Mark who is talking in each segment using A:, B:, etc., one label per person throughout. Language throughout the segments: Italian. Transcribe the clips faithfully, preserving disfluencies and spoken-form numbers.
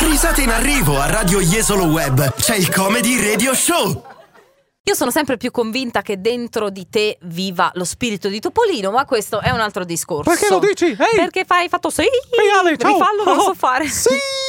A: Risate in arrivo a Radio Jesolo Web. C'è il Comedy Radio Show.
B: Io sono sempre più convinta che dentro di te viva lo spirito di Topolino, ma questo è un altro discorso.
C: Perché lo dici? Ehi!
B: Perché fai fatto sì?
C: Ehi Ale, ciao!
B: Rifallo, non lo so fare.
C: Sì!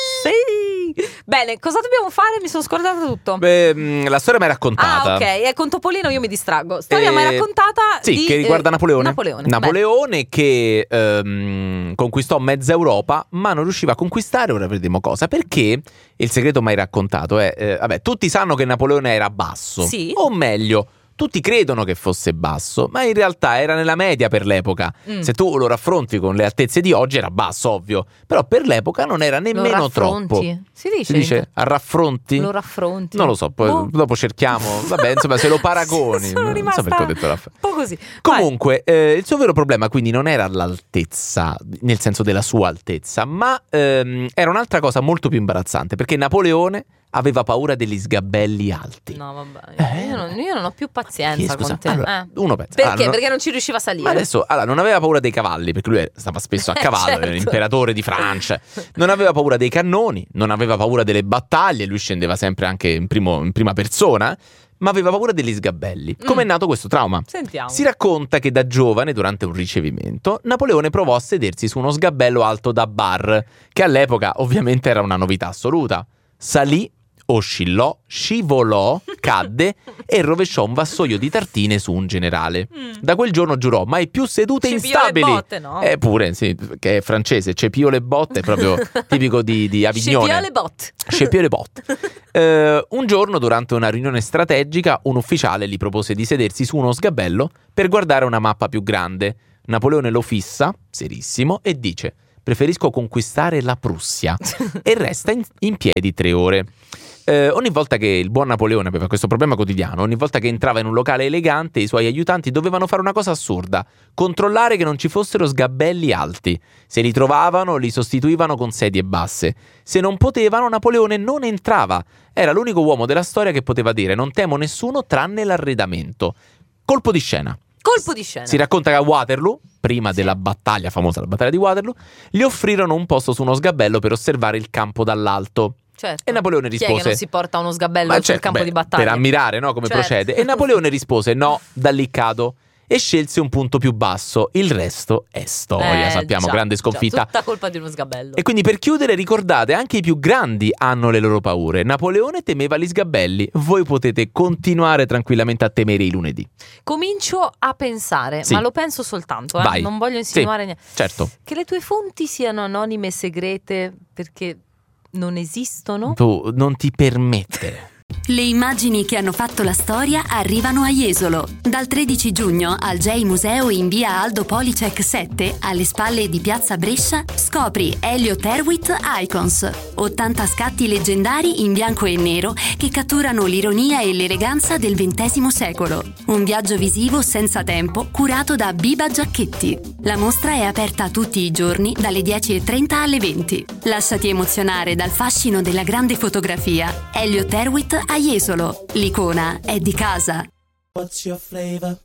B: Sì! Bene, cosa dobbiamo fare? Mi sono scordata tutto.
C: Beh, mh, la storia mi hai raccontata.
B: Ah, ok, e con Topolino io mi distraggo. Storia
C: Eh,
B: mi hai raccontata
C: Sì,
B: di,
C: che riguarda
B: eh,
C: Napoleone.
B: Napoleone,
C: Napoleone che ehm, conquistò mezza Europa, ma non riusciva a conquistare, ora vedremo cosa. Perché il segreto mai raccontato è, eh, vabbè, tutti sanno che Napoleone era basso.
B: Sì.
C: O meglio, tutti credono che fosse basso, ma in realtà era nella media per l'epoca.
B: Mm.
C: Se tu lo raffronti con le altezze di oggi era basso, ovvio, però per l'epoca non era nemmeno
B: Lo raffronti?
C: troppo.
B: Si dice?
C: Si dice a raffronti?
B: Lo raffronti?
C: Non lo so, poi
B: Boh.
C: dopo cerchiamo. Vabbè, insomma, se lo paragoni.
B: Sono
C: non
B: rimasta
C: so perché ho detto raff-
B: un po' così.
C: Comunque, eh, il suo vero problema quindi non era l'altezza, nel senso della sua altezza, ma ehm, era un'altra cosa molto più imbarazzante, perché Napoleone aveva paura degli sgabelli alti.
B: No, vabbè,
C: Eh,
B: io, non, io non ho più pazienza
C: Chi, scusa?
B: con te.
C: Allora,
B: Eh.
C: uno pensa,
B: Perché?
C: ah, non-
B: Perché non ci riusciva a salire.
C: Ma adesso, allora, non aveva paura dei cavalli, perché lui stava spesso a cavallo,
B: Certo.
C: era l'imperatore di Francia. Non aveva paura dei cannoni, non aveva paura delle battaglie, lui scendeva sempre anche in, primo- in prima persona, ma aveva paura degli sgabelli. Come è
B: Mm.
C: nato questo trauma?
B: Sentiamo.
C: Si racconta che da giovane, durante un ricevimento, Napoleone provò a sedersi su uno sgabello alto da bar, che all'epoca ovviamente era una novità assoluta. Salì, oscillò, scivolò, cadde e rovesciò un vassoio di tartine su un generale.
B: Mm.
C: Da quel giorno giurò mai più sedute
B: Ci pio le
C: instabili.
B: botte, no?
C: Eppure, sì, che è francese, cepio le botte, è proprio tipico di, di Avignone.
B: Scepia le botte.
C: Scepio le botte. Eh, un giorno, durante una riunione strategica, un ufficiale gli propose di sedersi su uno sgabello per guardare una mappa più grande. Napoleone lo fissa, serissimo, e dice: preferisco conquistare la Prussia. E resta in, in piedi tre ore. Eh, ogni volta che il buon Napoleone aveva questo problema quotidiano, ogni volta che entrava in un locale elegante, i suoi aiutanti dovevano fare una cosa assurda: controllare che non ci fossero sgabelli alti. Se li trovavano, li sostituivano con sedie basse. Se non potevano, Napoleone non entrava. Era l'unico uomo della storia che poteva dire: non temo nessuno tranne l'arredamento. Colpo di scena.
B: Colpo di scena.
C: Si racconta che a Waterloo, prima della battaglia famosa, la battaglia di Waterloo, gli offrirono un posto su uno sgabello per osservare il campo dall'alto.
B: Certo.
C: E Napoleone
B: Chi è
C: rispose:
B: che non si porta uno sgabello
C: Ma
B: sul
C: certo,
B: campo
C: beh,
B: di battaglia?
C: per ammirare, no, come
B: Certo.
C: procede. E Napoleone rispose: no, da lì cado. E scelse un punto più basso. Il resto è storia,
B: Eh,
C: sappiamo,
B: già,
C: grande sconfitta.
B: già, tutta colpa di uno sgabello.
C: E quindi, per chiudere, ricordate, anche i più grandi hanno le loro paure. Napoleone temeva gli sgabelli. Voi potete continuare tranquillamente a temere i lunedì.
B: Comincio a pensare,
C: Sì.
B: ma lo penso soltanto, eh?
C: Vai.
B: Non voglio insinuare
C: Sì,
B: niente.
C: certo.
B: Che le tue fonti siano anonime e segrete perché non esistono?
C: Tu non ti permettere.
D: Le immagini che hanno fatto la storia arrivano a Jesolo. Dal tredici giugno al J Museo in via Aldo Policek sette, alle spalle di piazza Brescia, scopri Elliot Erwitt Icons, ottanta scatti leggendari in bianco e nero che catturano l'ironia e l'eleganza del ventesimo secolo. Un viaggio visivo senza tempo curato da Biba Giacchetti. La mostra è aperta tutti i giorni dalle dieci e trenta alle venti. Lasciati emozionare dal fascino della grande fotografia. Elliot Erwitt a Jesolo. L'icona è di casa.
E: What's your flavor?